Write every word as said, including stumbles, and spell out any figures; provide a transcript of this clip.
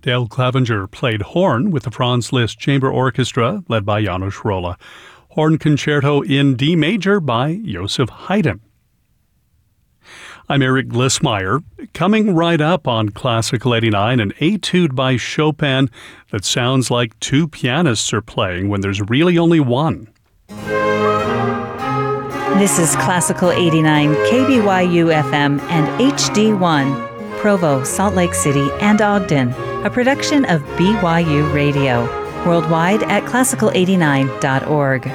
Dale Clevenger played horn with the Franz Liszt Chamber Orchestra, led by Janos Rolla. Horn Concerto in D major by Joseph Haydn. I'm Eric Glissmeyer. Coming right up on Classical eighty-nine, an etude by Chopin that sounds like two pianists are playing when there's really only one. This is Classical eighty-nine, K B Y U F M and H D one, Provo, Salt Lake City, and Ogden, a production of B Y U Radio. Worldwide at classical eighty-nine dot org.